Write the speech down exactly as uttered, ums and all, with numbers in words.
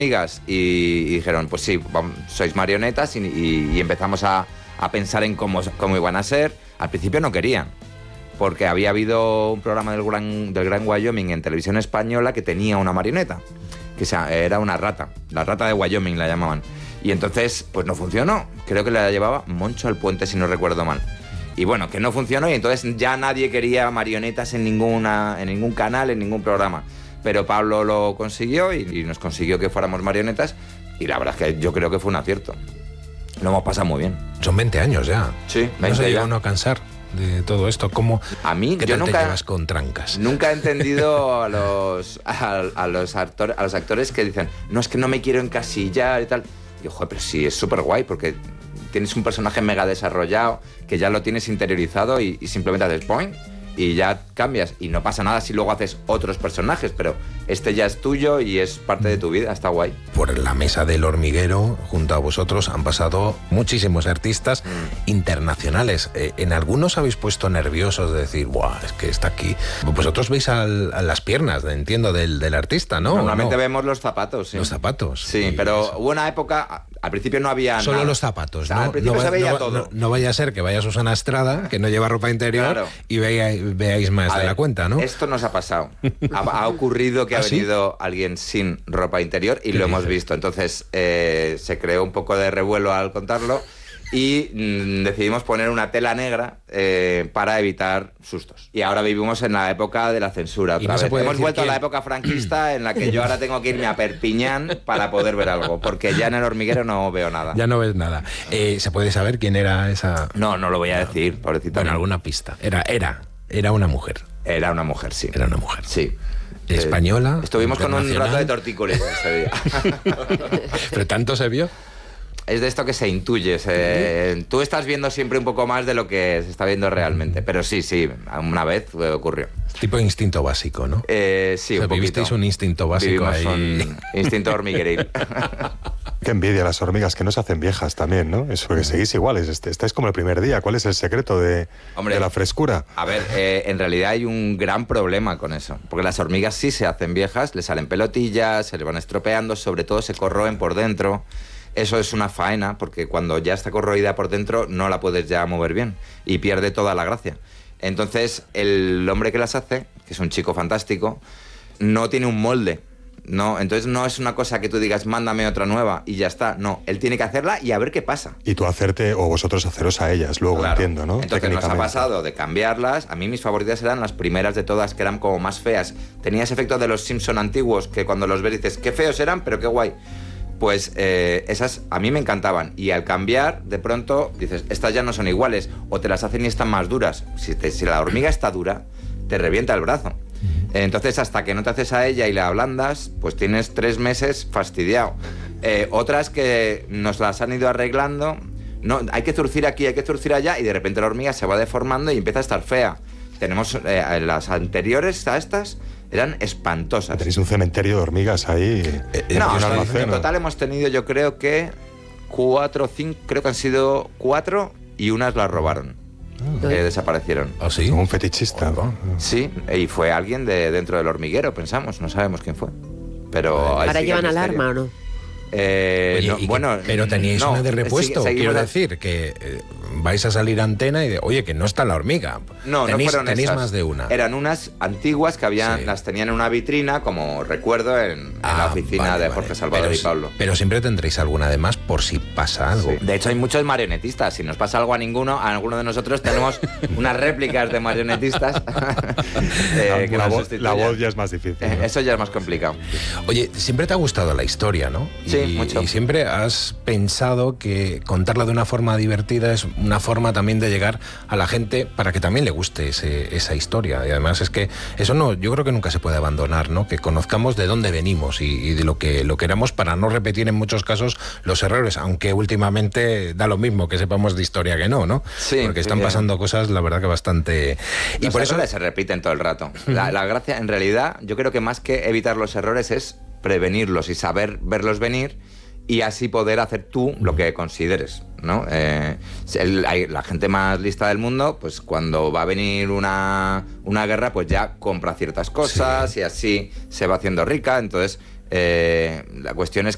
amigas y, y dijeron, pues sí, vamos, sois marionetas y, y, y empezamos a, a pensar en cómo, cómo iban a ser. Al principio no querían, porque había habido un programa del Gran, del Gran Wyoming en televisión española que tenía una marioneta, que era una rata, la rata de Wyoming la llamaban. Y entonces, pues no funcionó. Creo que la llevaba Moncho al Puente, si no recuerdo mal. Y bueno, que no funcionó y entonces ya nadie quería marionetas en, ninguna, en ningún canal, en ningún programa. Pero Pablo lo consiguió y, y nos consiguió que fuéramos marionetas y la verdad es que yo creo que fue un acierto. Lo hemos pasado muy bien. Son veinte años ya. Sí, veinte no se llega ya. uno a cansar de todo esto. ¿Cómo, a mí, ¿Qué yo tal nunca, te llevas con Trancas? Nunca he entendido a los, a, a, los actor, a los actores que dicen, no, es que no me quiero encasillar y tal. Y yo, joder, pero sí, es súper guay porque tienes un personaje mega desarrollado que ya lo tienes interiorizado y, y simplemente haces point y ya cambias. Y no pasa nada si luego haces otros personajes, pero este ya es tuyo y es parte de tu vida, está guay. Por la mesa del Hormiguero, junto a vosotros, han pasado muchísimos artistas mm. internacionales. Eh, en algunos habéis puesto nerviosos de decir, ¡buah, es que está aquí! Vosotros veis al, a las piernas, entiendo, del, del artista, ¿no? Normalmente ¿no? vemos los zapatos, sí. Los zapatos. Sí, pero eso. Hubo una época, al principio no había Solo nada. los zapatos, o sea, ¿no? Al principio no, se veía no, todo. No, no vaya a ser que vaya Susana Estrada, que no lleva ropa interior, claro. y vea, veáis más a de ver, la cuenta, ¿no? Esto nos ha pasado. ha, ha ocurrido que ¿Ah, ha sí? venido alguien sin ropa interior y lo dices? hemos visto. Entonces eh, se creó un poco de revuelo al contarlo y mm, decidimos poner una tela negra eh, para evitar sustos. Y ahora vivimos en la época de la censura otra no vez. Hemos vuelto que... a la época franquista en la que yo ahora tengo que irme a Perpiñán para poder ver algo, porque ya en el Hormiguero no veo nada. Ya no ves nada. Eh, ¿Se puede saber quién era esa...? No, no lo voy a decir, pobrecita. Bueno, alguna pista. Era, era, era una mujer. Era una mujer, sí. Era una mujer. Sí. Española. Eh, estuvimos con un rato de tortícolis ese día. ¿Pero tanto se vio? Es de esto que se intuye. Se, tú estás viendo siempre un poco más de lo que se está viendo realmente. Pero sí, sí, una vez ocurrió. Tipo instinto básico, ¿no? Eh, sí, o sea, un poquito. Vivisteis un instinto básico Vivimos ahí. un instinto hormigueril. Qué envidia las hormigas, que no se hacen viejas también, ¿no? Eso que seguís iguales, estáis como el primer día. ¿Cuál es el secreto de, Hombre, de la frescura? A ver, eh, en realidad hay un gran problema con eso. Porque las hormigas sí se hacen viejas, les salen pelotillas, se les van estropeando, sobre todo se corroen por dentro. Eso es una faena, porque cuando ya está corroída por dentro no la puedes ya mover bien y pierde toda la gracia. Entonces, el hombre que las hace, que es un chico fantástico, no tiene un molde. No, entonces no es una cosa que tú digas, mándame otra nueva y ya está. No, él tiene que hacerla y a ver qué pasa. Y tú hacerte, o vosotros haceros a ellas, luego, claro. entiendo, ¿no? Entonces nos ha pasado de cambiarlas. A mí mis favoritas eran las primeras de todas, que eran como más feas. Tenía ese efecto de los Simpson antiguos, que cuando los ves dices, qué feos eran, pero qué guay. Pues eh, esas a mí me encantaban. Y al cambiar, de pronto, dices, estas ya no son iguales. O te las hacen y están más duras. Si, te, si la hormiga está dura, te revienta el brazo. Entonces, hasta que no te haces a ella y la ablandas, pues tienes tres meses fastidiado. Eh, otras que nos las han ido arreglando, no, hay que zurcir aquí, hay que zurcir allá, y de repente la hormiga se va deformando y empieza a estar fea. Tenemos eh, las anteriores a estas, eran espantosas. Tenéis un cementerio de hormigas ahí. Eh, no, un almacén, en total hemos tenido, yo creo que cuatro, cinco, creo que han sido cuatro y unas las robaron. Que eh, desaparecieron. ¿Ah, sí? Un fetichista. Oh, sí, y fue alguien de dentro del hormiguero, pensamos, no sabemos quién fue. Pero ¿ahora llevan alarma o no? Eh, Oye, no bueno, que, pero teníais no, una de repuesto, sigue, quiero la... decir, que eh, vais a salir a antena y de, oye, que no está la hormiga. No, tenéis, no fueron tenéis esas. más de una. Eran unas antiguas que habían, sí. las tenían en una vitrina, como recuerdo, en, ah, en la oficina vale, de Jorge vale. Salvador pero, y Pablo. Pero siempre tendréis alguna de más por si pasa algo. Sí. De hecho, hay muchos marionetistas. Si nos pasa algo a ninguno, a alguno de nosotros tenemos unas réplicas de marionetistas. eh, que la, vo la voz ya es más difícil, ¿no? eh, Eso ya es más complicado. Oye, siempre te ha gustado la historia, ¿no? Sí, y, mucho. Y siempre has pensado que contarla de una forma divertida es una forma también de llegar a la gente para que también le guste ese, esa historia. Y además es que eso no, yo creo que nunca se puede abandonar, ¿no? Que conozcamos de dónde venimos y, y de lo que lo queramos para no repetir en muchos casos los errores, aunque últimamente da lo mismo que sepamos de historia que no, ¿no? Sí, porque están sí, pasando cosas, la verdad que bastante... Los y por eso se repiten todo el rato. La, la gracia, en realidad, yo creo que más que evitar los errores es prevenirlos y saber verlos venir y así poder hacer tú lo que consideres, ¿no? Eh, el, hay, la gente más lista del mundo, pues cuando va a venir una, una guerra, pues ya compra ciertas cosas, sí. Y así se va haciendo rica. Entonces, eh, la cuestión es que